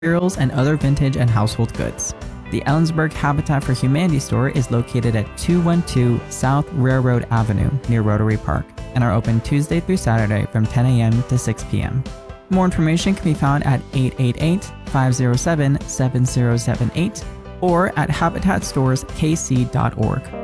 materials, and other vintage and household goods. The Ellensburg Habitat for Humanity store is located at 212 South Railroad Avenue near Rotary Park and are open Tuesday through Saturday from 10 a.m. to 6 p.m. More information can be found at 888-507-7078 or at habitatstorekc.org.